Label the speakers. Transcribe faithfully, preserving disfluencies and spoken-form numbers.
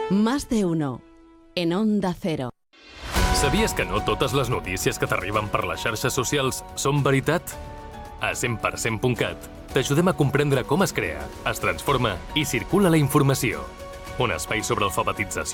Speaker 1: Más de uno, en Onda Cero.
Speaker 2: Sabies que no totes les notícies que t'arriben per les xarxes socials són veritat? A cent per cent punt cat t'ajudem a comprendre com es crea, es transforma i circula la informació. Un espai sobre alfabetització